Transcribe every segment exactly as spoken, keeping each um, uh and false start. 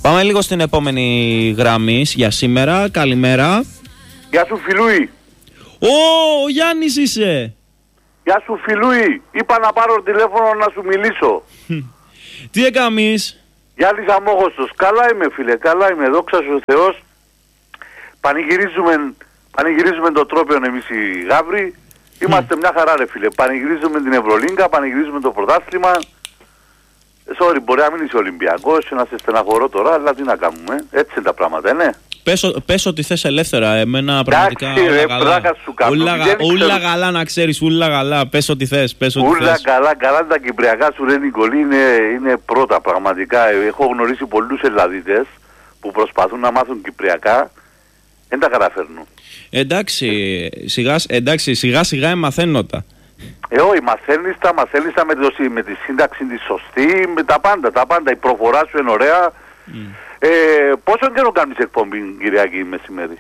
Πάμε λίγο στην επόμενη γραμμή για σήμερα. Καλημέρα. Γεια σου Φιλούι. Ω, ο Γιάννης είσαι. Γεια σου Φιλούι. Είπα να πάρω τηλέφωνο να σου μιλήσω. Τι έκαμεις? Γιάννης Αμόχωστος. Καλά είμαι φίλε, καλά είμαι. Δόξα σου ο Θεός. Πανηγυρίζουμε, πανηγυρίζουμε το τρόπαιο εμείς οι Γαύροι. Είμαστε mm. μια χαρά ρε φίλε. Πανηγυρίζουμε την Ευρωλίγκα, πανηγυρίζουμε το πρωτάθλημα. Sorry, μπορεί να μην είσαι Ολυμπιακός και να σε στεναχωρώ τώρα, αλλά τι να κάνουμε. Έτσι είναι τα πράγματα, ναι. Πες, πες ότι θες ελεύθερα, εμένα πραγματικά Άξι, όλα ρε, καλά. Σου κάνω. Ούλα, ούλα καλά να ξέρεις, ούλα καλά. Πες ότι θες, πες ότι ούλα θες. καλά, καλά τα κυπριακά σου ρε Νικολή είναι, είναι πρώτα πραγματικά. Έχω γνωρίσει πολλούς Ελλαδίτες που προσπαθούν να μάθουν κυπριακά, δεν τα καταφέρνουν. Εντάξει, σιγά, εντάξει, σιγά σιγά μαθαίνω τα. Ε, όχι, μαθαίνεις τα, μαθαίνεις τα με, το, με τη σύνταξη τη σωστή, με τα πάντα, τα πάντα. Η προφορά σου είναι ωραία. Mm. Ε, πόσο καιρό κάνεις εκπομπή Κυριακή μεσημέρι?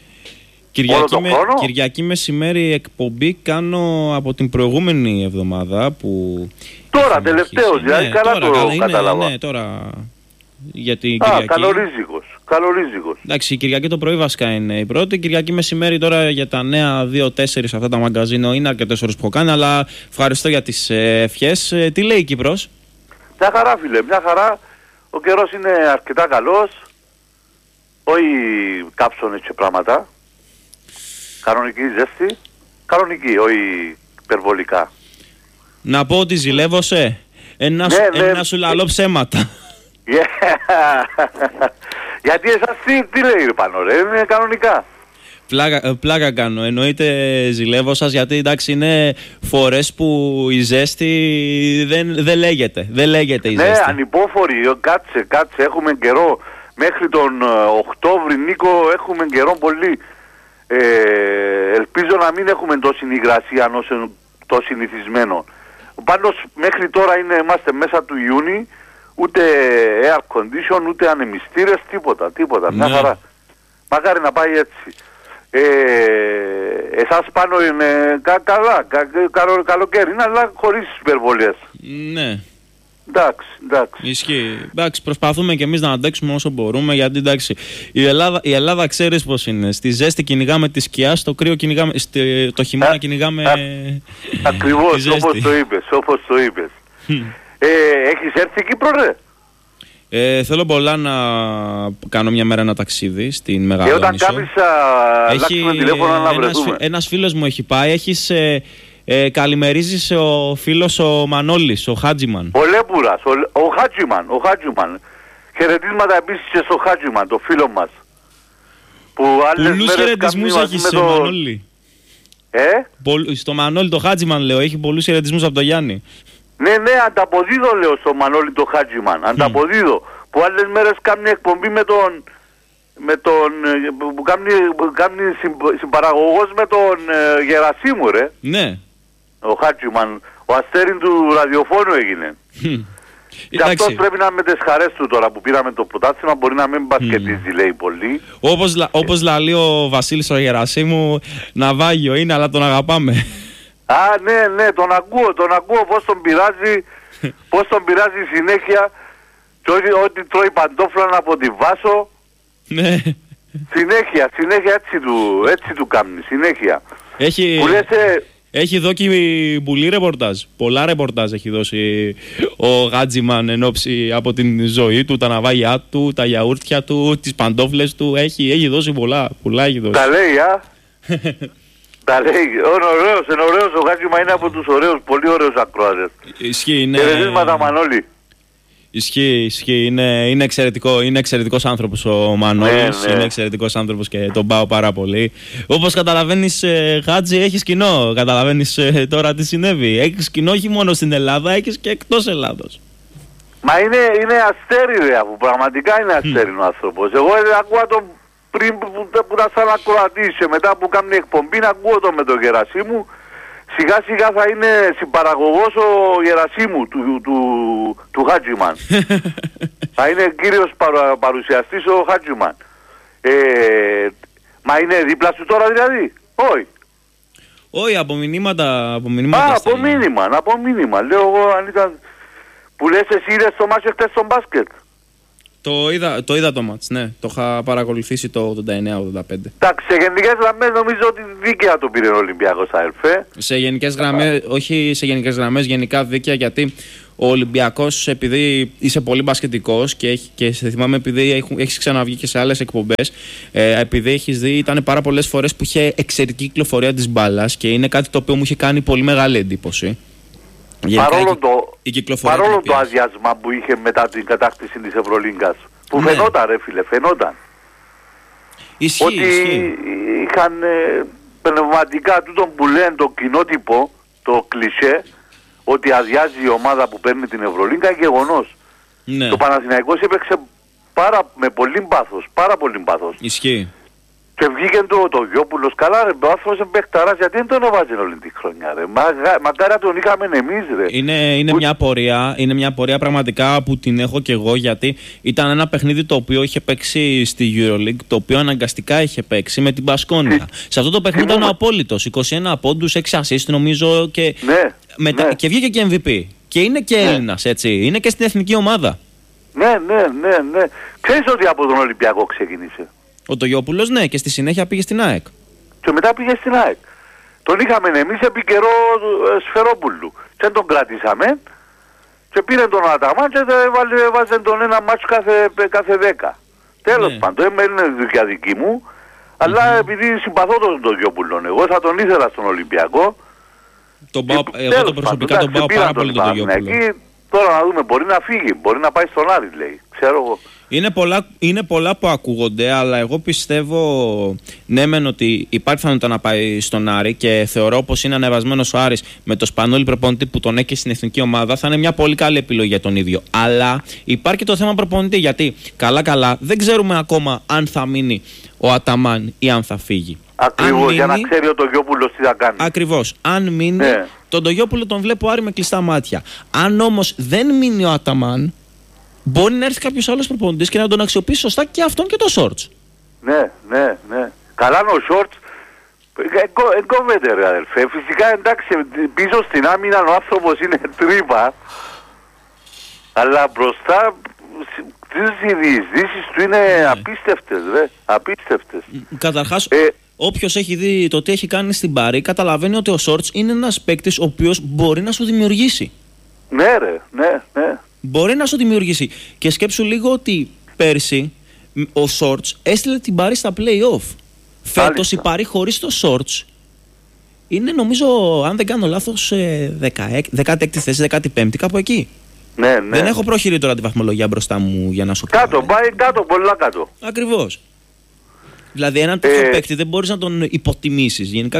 Κυριακή, με, Κυριακή μεσημέρι εκπομπή κάνω από την προηγούμενη εβδομάδα που... Τώρα, τελευταίως, δηλαδή, ναι, καλά τώρα, το είναι, κατάλαβα. Ναι, τώρα για την Α, Κυριακή. καλορίζικος, καλορίζικος. Εντάξει, η Κυριακή το πρωί βασικά είναι η πρώτη. Κυριακή μεσημέρι τώρα για τα νέα δύο τέσσερα αυτά τα μαγκαζίνο είναι αρκετές ώρες που έχω κάνει, αλλά ευχαριστώ για τις ε, ευχές. Ε, τι λέει η Κύπρος? Μια χαρά φίλε, μια χαρά. Ο καιρός είναι αρκετά καλός. Όχι κάψονες και πράγματα. Κανονική ζέστη. Κανονική, όχι υπερβολικά. Να πω ότι ζηλεύωσε. Ένα, ναι, ένα ναι. σου λαλό ψέματα. Yeah. Γιατί εσάς τι, τι λέει πάνω ρε, είναι κανονικά. Πλάκα, πλάκα κάνω, εννοείται ζηλεύω σας γιατί εντάξει είναι φορές που η ζέστη δεν, δεν λέγεται, δεν λέγεται η ναι, ζέστη. Ναι, ανυπόφοροι, κάτσε, κάτσε, έχουμε καιρό, μέχρι τον Οκτώβρη Νίκο έχουμε καιρό πολύ. Ε, ελπίζω να μην έχουμε τόση υγρασία όσο το συνηθισμένο. Πάντως μέχρι τώρα είναι, είμαστε μέσα του Ιούνιου, ούτε air condition, ούτε ανεμιστήρες, τίποτα, τίποτα, μια ναι. χαρά. Μακάρι να πάει έτσι. Ε, εσάς πάνω είναι κα, καλά, κα, κα, καλοκαίρι είναι, αλλά χωρίς υπερβολές. Ναι. Εντάξει, εντάξει. Ισχύει. Εντάξει, προσπαθούμε και εμείς να αντέξουμε όσο μπορούμε, γιατί εντάξει, η Ελλάδα, η Ελλάδα ξέρεις πώς είναι. Στη ζέστη κυνηγάμε τη σκιά, στο κρύο κυνηγάμε, στη, το χειμώνα α, κυνηγάμε α, ακριβώς, όπως το είπες, όπως το είπες. ε, έχεις έρθει Κύπρο ρε? Ε, θέλω πολλά να κάνω μια μέρα ένα ταξίδι στην Μεγαλόνισο. Και όταν κάνεις αλλάξουμε τηλέφωνο να βρεθούμε. Ένας, ένας φίλος μου έχει πάει, έχεις... Ε, Ε, καλημερίζεις ο φίλος ο Μανώλης, ο Χάτζιμαν. Ο Λέμπουρας, ο, ο Χάτζιμαν, ο Χάτζιμαν. Χαιρετίσματα επίσης και στο Χάτζιμαν, το φίλο μας. Που πολλούς χαιρετισμούς έχεις σε το... Μανώλη. Ε? Πολ... Στο Μανώλη το Χάτζιμαν λέω, έχει πολλούς χαιρετισμούς από το Γιάννη. Ναι, ναι, ανταποδίδω λέω στο Μανώλη το Χάτζιμαν, ανταποδίδω. Mm. Που άλλες μέρες κάνει εκπομπή με τον... με τον... που κάνει, που κάνει συμπαραγωγός με τον ε, Γερασίμου ρε. Ναι. Ο Χάτζιμαν, ο αστέριν του ραδιοφώνου έγινε. Mm. Και αυτός πρέπει να είναι με τις χαρές του τώρα που πήραμε το πρωτάθλημα, μπορεί να μην μπασκετίζει mm. λέει πολύ. Όπως, όπως λέει ο Βασίλης ο Γερασίμου, ναυάγιο είναι αλλά τον αγαπάμε. Α, ναι, ναι, τον ακούω, τον ακούω πώς τον πειράζει, πώς τον πειράζει συνέχεια και ό,τι, ό,τι τρώει παντόφλαν από τη Βάσο. Ναι. Συνέχεια, συνέχεια έτσι του, έτσι του κάνει, συνέχεια. Έχει... Που λες, ε, Έχει δώσει πολύ ρεπορτάζ. Πολλά ρεπορτάζ έχει δώσει ο Γάτζιμαν εν ώψη από την ζωή του, τα ναυάγια του, τα γιαούρτια του, τις παντόφλες του. Έχει, έχει δώσει πολλά. Πολλά έχει δώσει. Τα λέει, α. Τα λέει. Είναι ωραίος, είναι ωραίος. Ο Γάτζιμαν είναι από τους ωραίους, πολύ ωραίους ακροάτες. Ισχύει, είναι... Χαιρετίσματα Μανώλη. Ισχύει, ισχύει. Είναι, είναι, εξαιρετικό, είναι εξαιρετικός άνθρωπος ο Μανώλης, ναι, ναι. Είναι εξαιρετικός άνθρωπος και τον πάω πάρα πολύ. Όπως καταλαβαίνεις, ε, Χάτζη, έχεις κοινό. Καταλαβαίνεις ε, τώρα τι συνέβη. Έχεις κοινό όχι μόνο στην Ελλάδα, έχεις και εκτός Ελλάδος. Μα είναι, είναι αστέρι ρε, αφού πραγματικά είναι αστέρι ο άνθρωπος. Εγώ ε, ακούω τον πριν που, που, που ήταν σαν ακροατής και μετά που κάνει εκπομπή, ακούω τον με τον Γερασίμου. Σιγά σιγά θα είναι συμπαραγωγός ο Γερασίμου του, του, του, του Χάτζιμαν. Θα είναι κύριος παρου, παρουσιαστής ο Χάτζιμαν. Ε, μα είναι δίπλα σου τώρα δηλαδή? Όχι. Όχι, από μηνύματα. Από μηνύματα Α, από μήνυμα, από μήνυμα. Λέω εγώ αν ήταν... Που λες εσύ είδες το μάτσο χτες στο μπάσκετ. Το είδα το, είδα το μάτς, ναι. Το είχα παρακολουθήσει το ογδόντα εννέα ογδόντα πέντε. Εντάξει, σε γενικές γραμμές νομίζω ότι δίκαια το πήρε ο Ολυμπιακός, αδελφέ. Σε γενικές γραμμές, όχι σε γενικές γραμμές, γενικά δίκαια, γιατί ο Ολυμπιακός, επειδή είσαι πολύ μπασκετικός και, έχει, και σε θυμάμαι επειδή έχεις ξαναβγεί και σε άλλες εκπομπές, ε, επειδή έχεις δει, ήταν πάρα πολλές φορές που είχε εξαιρετική κυκλοφορία της μπάλας και είναι κάτι το οποίο μου είχε κάνει πολύ μεγάλη εντύπωση. Παρόλο, η, το, η παρόλο το αδειάσμα που είχε μετά την κατάκτηση της Ευρωλίγκας, που ναι. φαινόταν ρε φίλε, φαινόταν. Ισχύει, ότι ισχύει. είχαν ε, πνευματικά τούτον που λένε το κοινότυπο, το κλισέ, ότι αδειάζει η ομάδα που παίρνει την Ευρωλίγκα, γεγονός. Ναι. Το Παναθηναϊκός έπαιξε πάρα, με πολύ πάθος, πάρα πολύ πάθος. Ισχύει. Και βγήκε το, το Γιώπουλος, καλά ρε, ο άνθρωπος είναι παιχταράς, γιατί δεν τον έβαζε όλη τη χρονιά ρε. Μα, μακάρι τον είχαμε εμείς ρε. Είναι, είναι, που... μια πορεία, είναι μια πορεία πραγματικά που την έχω και εγώ, γιατί ήταν ένα παιχνίδι το οποίο είχε παίξει στη EuroLeague, το οποίο αναγκαστικά είχε παίξει με την Μπασκόνια. Σε αυτό το παιχνίδι ήταν ο απόλυτος, είκοσι ένα πόντους, έξι assist νομίζω και, ναι, μετα... ναι. και βγήκε και εμ βι πι. Και είναι και ναι. Έλληνας, έτσι, είναι και στην εθνική ομάδα. Ναι, ναι, ναι, ναι. Ξέρεις ότι από τον Ολυμπιακό ξεκίνησε. Ο Τογιόπουλος, ναι, και στη συνέχεια πήγε στην ΑΕΚ. Και μετά πήγε στην ΑΕΚ. Τον είχαμε εμείς επί καιρό ε, Σφερόπουλου. Και τον κρατήσαμε και πήρε τον Αταμάν και έβαζε τον ένα μάτσο κάθε, κάθε δέκα. Τέλος ναι. πάντων, δεν είναι δουλειά δική μου, αλλά mm-hmm. επειδή συμπαθώ τον Τογιόπουλο, εγώ θα τον ήθελα στον Ολυμπιακό. Τον πάω, εγώ το προσωπικά πάντων, τον πάω πάρα πολύ τον Τογιόπουλο. Τώρα να δούμε, μπορεί να φύγει, μπορεί να πάει στον Άρη, λέει. Ξέρω εγώ. Είναι πολλά, είναι πολλά που ακούγονται, αλλά εγώ πιστεύω ναι μεν ότι υπάρχει πιθανότητα να πάει στον Άρη και θεωρώ πως είναι ανεβασμένος ο Άρης με το Σπανούλη προπονητή που τον έχει στην εθνική ομάδα, θα είναι μια πολύ καλή επιλογή για τον ίδιο. Αλλά υπάρχει και το θέμα προπονητή, γιατί καλά καλά δεν ξέρουμε ακόμα αν θα μείνει ο Αταμάν ή αν θα φύγει. Ακριβώς, μείνει, για να ξέρει ο Τογιόπουλος τι θα κάνει. Ακριβώς. Αν μείνει, ναι. τον Τογιόπουλο τον βλέπω Άρη με κλειστά μάτια. Αν όμως δεν μείνει ο Αταμάν, μπορεί να έρθει κάποιος άλλος προπονητής και να τον αξιοποιήσει σωστά και αυτόν και το Σόρτς. Ναι, ναι, ναι. Καλά είναι ο Σόρτς. Εγκόβεται ρε αδελφέ. Φυσικά εντάξει, πίσω στην άμυνα ο άνθρωπος είναι τρύπα. Αλλά μπροστά τις διεισδύσεις του είναι ναι. απίστευτες ρε. Απίστευτες. Καταρχάς, ε, όποιος έχει δει το τι έχει κάνει στην Πάρη, καταλαβαίνει ότι ο Σόρτς είναι ένας παίκτης ο οποίος μπορεί να σου δημιουργήσει. Ναι ρε, ναι, ναι. Μπορεί να σου δημιουργήσει. Και σκέψου λίγο ότι πέρσι ο Σόρτς έστειλε την Πάρη στα play-off. Φέτος η Πάρη χωρίς το Σόρτς είναι νομίζω, αν δεν κάνω λάθος, δεκάτη έκτη θέση, δεκάτη πέμπτη, κάπου εκεί. Ναι, ναι. Δεν έχω προχειρεί τώρα τη βαθμολογία μπροστά μου για να σου πω. Κάτω, πάει κάτω, πολλά κάτω. Ακριβώς. Δηλαδή έναν τέτοιο ε... παίκτη δεν μπορείς να τον υποτιμήσεις. Γενικά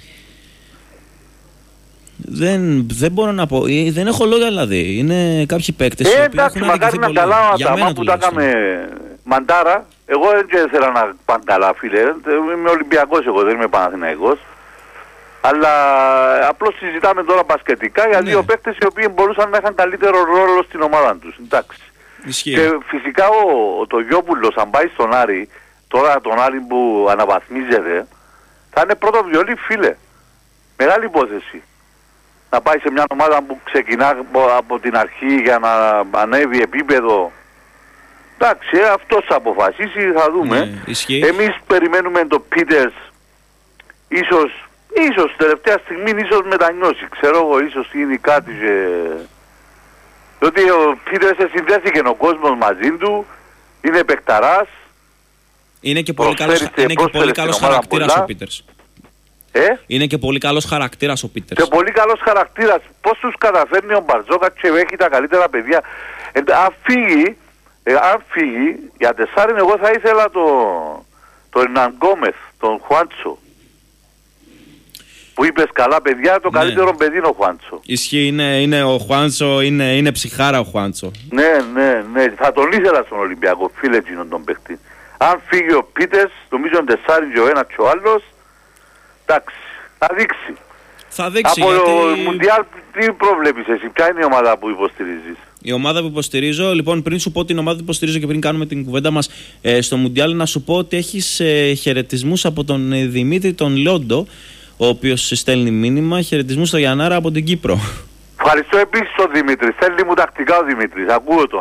Δεν, δεν μπορώ να πω, δεν έχω λόγια δηλαδή. Είναι κάποιοι παίκτες ε, εντάξει, μακάρι να καλά ο Αταμάν που τα έκαμε μαντάρα. Εγώ δεν ήθελα να πάνε καλά φίλε. Είμαι Ολυμπιακός εγώ, δεν είμαι Παναθηναϊκός. Αλλά απλώς συζητάμε τώρα μπασκετικά για ναι. δύο παίκτες οι οποίοι μπορούσαν να είχαν καλύτερο ρόλο στην ομάδα τους. Εντάξει. Ισχύει. Και φυσικά ο, ο Τογιόπουλος αν πάει στον Άρη, τώρα τον Άρη που αναβαθμίζεται, θα είναι πρώτο βιολί φίλε. Μεγάλη υπόθεση. Να πάει σε μια ομάδα που ξεκινά από την αρχή για να ανέβει επίπεδο. Εντάξει, αυτός θα αποφασίσει, θα δούμε. Ναι, εμείς περιμένουμε το Πίτερς, ίσως, ίσως τελευταία στιγμή, ίσως μετανιώσει. Ξέρω εγώ, ίσως γίνει κάτι και... Διότι ο Πίτερς συνδέθηκε ο κόσμος μαζί του, είναι παικταράς. Είναι και πολύ καλός, είναι και πολύ καλός χαρακτήρας ο Πίτερς. Ε? Είναι και πολύ καλός χαρακτήρας ο Πίτερς. Και πολύ καλός χαρακτήρας. Πώς τους καταφέρνει ο Μπαρτζόκα και έχει τα καλύτερα παιδιά. Ε, αν φύγει, ε, αν φύγει, για τεσσάριν εγώ θα ήθελα το, το Ερναν Γκόμεθ, τον Χουάντσο. Που είπες καλά παιδιά, το ναι. καλύτερο παιδί είναι ο Χουάντσο. Ισχύει, είναι, είναι ο Χουάντσο, είναι, είναι ψυχάρα ο Χουάντσο. Ναι, ναι, ναι. Θα τον ήθελα στον Ολυμπιακό, φίλε εκείνον τον παίχτη. Αν φύγει ο Πίτερς, νομίζω είναι τεσσάριν και ο ένας και ο άλλος. Εντάξει, θα δείξει. Θα δείξει από γιατί... το Μουντιάλ τι προβλέπεις εσύ, ποια είναι η ομάδα που υποστηρίζεις? Η ομάδα που υποστηρίζω, λοιπόν πριν σου πω την ομάδα που υποστηρίζω και πριν κάνουμε την κουβέντα μας ε, στο Μουντιάλ, να σου πω ότι έχεις ε, χαιρετισμούς από τον ε, Δημήτρη τον Λόντο, ο οποίος στέλνει μήνυμα, χαιρετισμούς στο Γιαννάρα από την Κύπρο. Ευχαριστώ επίσης τον Δημήτρη, στέλνει μου τακτικά ο Δημήτρης, ακούω τον.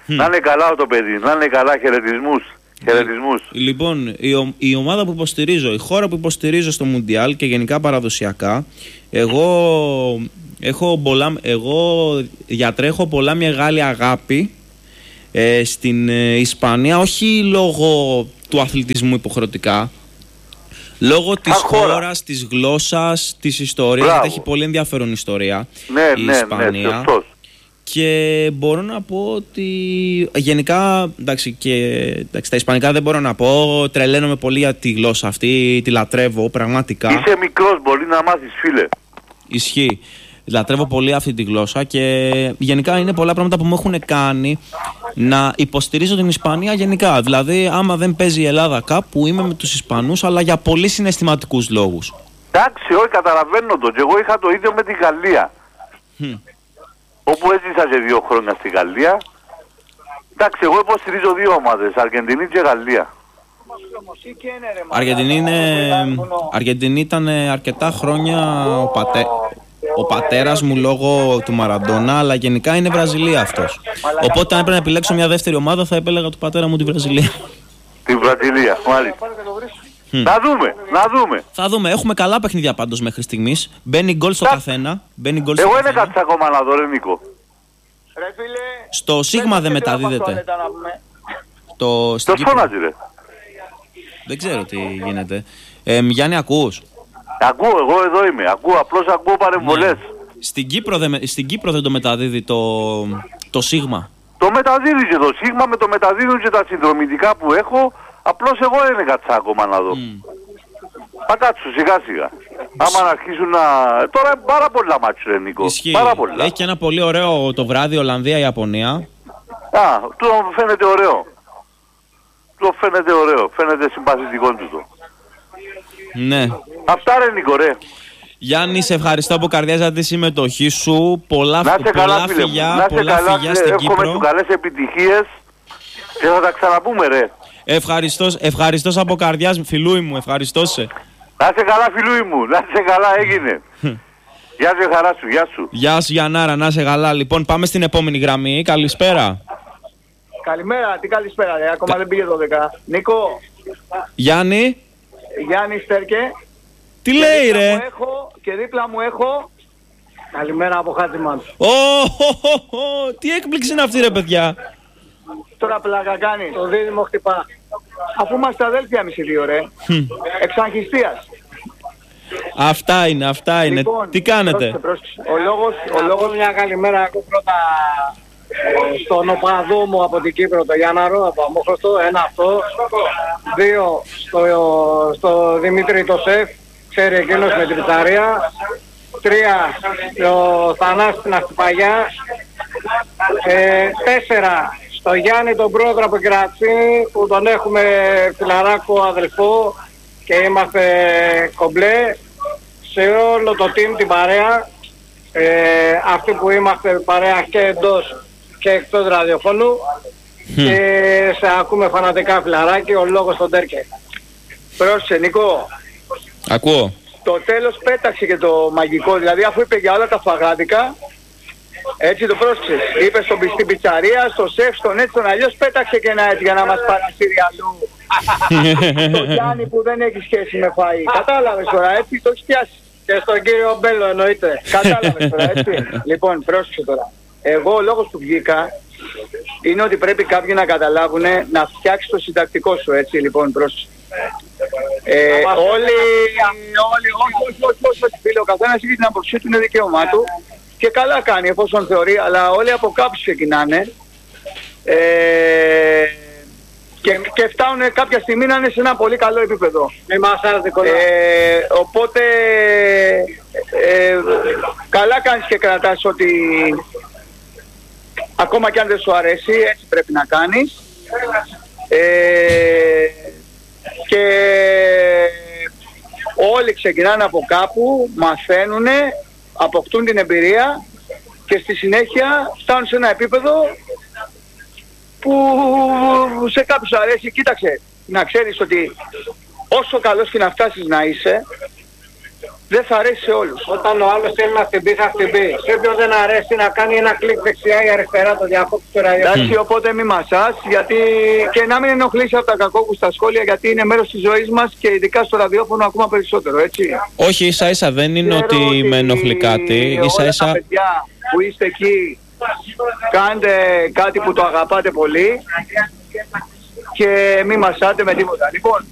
Να είναι καλά το παιδί, να είναι καλά, χαιρετισμούς. Χαιρετισμούς. Λοιπόν, η, ο, η ομάδα που υποστηρίζω, η χώρα που υποστηρίζω στο Μουντιάλ και γενικά παραδοσιακά, εγώ, έχω πολλά, εγώ διατρέχω πολλά μεγάλη αγάπη ε, στην ε, Ισπανία, όχι λόγω του αθλητισμού υποχρεωτικά, λόγω της χώρα. χώρας, της γλώσσας, της ιστορίας, γιατί έχει πολύ ενδιαφέρον ιστορία ναι, η ναι, Ισπανία. Ναι, σωστός. Και μπορώ να πω ότι γενικά, εντάξει, και, εντάξει, τα ισπανικά δεν μπορώ να πω, τρελαίνομαι πολύ για τη γλώσσα αυτή, τη λατρεύω πραγματικά. Είσαι μικρός, μπορεί να μάθεις, φίλε. Ισχύει. Λατρεύω πολύ αυτή τη γλώσσα και γενικά είναι πολλά πράγματα που μου έχουν κάνει να υποστηρίζω την Ισπανία γενικά. Δηλαδή, άμα δεν παίζει η Ελλάδα κάπου, είμαι με τους Ισπανούς, αλλά για πολύ συναισθηματικούς λόγους. Εντάξει, όχι, καταλαβαίνω το. Και εγώ είχα το ίδιο με τη Γαλλία. Hm. Όπου έζησα σε δύο χρόνια στη Γαλλία. Εντάξει, εγώ υποστηρίζω δύο ομάδες, Αργεντινή και Γαλλία. Αργεντινή, είναι... Αργεντινή ήταν αρκετά χρόνια ο, πατέ... ο πατέρας μου λόγω του Μαραντόνα, αλλά γενικά είναι Βραζιλία αυτός. Οπότε αν έπρεπε να επιλέξω μια δεύτερη ομάδα θα επέλεγα του πατέρα μου τη Βραζιλία. Τη Βραζιλία, μάλιστα. Mm. Να δούμε, να δούμε. Θα δούμε. Έχουμε καλά παιχνίδια πάντως μέχρι στιγμής. Μπαίνει γκολ στο καθένα. Μπαίνει γκολ στο Εγώ καθένα. είναι κάτι ακόμα να δω, ρε Νίκο. Στο Σίγμα δεν μεταδίδεται. Το Το φώναζε, ρε. Δεν ξέρω τι γίνεται. Ε, Γιάννη, ακούς? Ακούω, εγώ εδώ είμαι. Ακούω, απλώς ακούω παρεμβολές. Ναι. Στην Κύπρο, δεν, στην Κύπρο δεν το μεταδίδει το, το Σίγμα. Το μεταδίδει και το Σίγμα, με το μεταδίδουν και τα συνδρομητικά που έχω. Απλώς εγώ δεν είναι κάτι ακόμα να δω. Mm. Θα κάτσω σιγά σιγά. Άμα να αρχίσουν να... Τώρα είναι πάρα πολλά μάτσο, ρε Νίκο. Ισχύει. Πάρα πολλά. Έχει και ένα πολύ ωραίο το βράδυ Ολλανδία-Ιαπωνία. Α, του φαίνεται ωραίο. Του φαίνεται ωραίο. Φαίνεται συμπαθητικό του το. Ναι. Αυτά, ρε Νίκο, ρε. Γιάννη, σε ευχαριστώ από καρδιά για τη συμμετοχή σου. Πολλά, να πολλά καλά φιλιά, να πολλά καλά, φιλιά στην Κύπρο. Εύχομαι σου καλές επιτυχίες και θα τα ξαναπούμε, ρε. Ευχαριστώ, ευχαριστώ από καρδιάς, φιλούι μου, ευχαριστώ σε. Να είσαι καλά, φιλούι μου, να είσαι καλά, έγινε. Γεια σου, χαρά σου, γεια σου. Γεια σου, Γιαννάρα, να είσαι καλά. Λοιπόν, πάμε στην επόμενη γραμμή. Καλησπέρα. Καλημέρα, τι καλησπέρα, ρε. Ακόμα Κα... δεν πήγε δώδεκα. Νίκο. Γιάννη. Γιάννη Στέρκε. Τι και λέει, ρε. Έχω, και δίπλα μου έχω. Καλημέρα από Χάτζημαν. Ω, τι έκπληξη είναι αυτή, ρε παιδιά. Τώρα πλάκα κάνει. Το δίδυμο χτυπά. Αφού είμαστε αδέλφια εμείς οι δύο, ρε. Εξαγχιστίας. Αυτά είναι, αυτά είναι. Λοιπόν, τι κάνετε? Πρόσεξε, πρόσεξε. Ο λόγος, ο λόγος μια καλημέρα εγώ πρώτα στον οπαδό μου από την Κύπρο, το Γιάνναρο, από Αμόχωστο, ένα αυτό. Δύο στο, στο Δημήτρη το Σεφ, ξέρει εκείνος με την πιτσαρία. Τρία στο Θανάση την Αστυπαγιά. Ε, τέσσερα στο Γιάννη τον πρόεδρο από Κερατσίνη που τον έχουμε φιλαράκο αδελφό και είμαστε κομπλέ. Σε όλο το team την παρέα, ε, αυτοί που είμαστε παρέα και εντός και εκτός ραδιοφώνου mm. και σε ακούμε φανατικά φιλαράκι, ο λόγος στον Τέρκε. Πρόσεχε Νίκο. Ακούω. Το τέλος πέταξε και το μαγικό, δηλαδή αφού είπε για όλα τα φαγάδικα, έτσι το πρόσεξες. Είπε στον στην πιτσαρία, στο σεφ, στον έτσι, στον αλλιώς πέταξε και ένα έτσι για να μας παρασύρει αλλού. Το Γιάννη που δεν έχει σχέση με φαΐ. Κατάλαβες τώρα, έτσι το έχει πιάσει. Και στον κύριο Μπέλο εννοείται. Κατάλαβες τώρα, έτσι. Λοιπόν, πρόσεξε τώρα. Εγώ ο λόγος που βγήκα είναι ότι πρέπει κάποιοι να καταλάβουν να φτιάξει το συντακτικό σου, έτσι. Λοιπόν, πρόσεξε. Ε, όλοι, όλοι, όχι, όχι, όχι, όχι, όχι, φίλε, ο καθένας έχει την αποψή του, είναι δικαίωμά του και καλά κάνει εφόσον θεωρεί, αλλά όλοι από κάπου ξεκινάνε ε, και, και φτάνουν κάποια στιγμή να είναι σε ένα πολύ καλό επίπεδο. Ε, οπότε ε, καλά κάνεις και κρατάς ότι ακόμα και αν δεν σου αρέσει, έτσι πρέπει να κάνεις. Ε, και όλοι ξεκινάνε από κάπου, μαθαίνουν, αποκτούν την εμπειρία και στη συνέχεια φτάνουν σε ένα επίπεδο που σε κάποιους αρέσει. Κοίταξε, να ξέρεις ότι όσο καλός και να φτάσεις να είσαι, δεν θα αρέσει σε όλους. Όταν ο άλλος θέλει να χτυπήσει, θα χτυπήσει. Σε όποιον δεν αρέσει να κάνει ένα κλικ δεξιά ή αριστερά, το διακόπτει το ραδιόφωνο. Εντάξει, οπότε μη μασάς, γιατί και να μην ενοχλήσει από τα κακόκουστα σχόλια, γιατί είναι μέρος της ζωής μας και ειδικά στο ραδιόφωνο ακόμα περισσότερο, έτσι. Όχι, ίσα ίσα δεν είναι ότι, ότι με ενοχλεί κάτι. Ίσα ίσα. Τα παιδιά που είστε εκεί, κάντε κάτι που το αγαπάτε πολύ και μη μασάτε με τίποτα. Λοιπόν,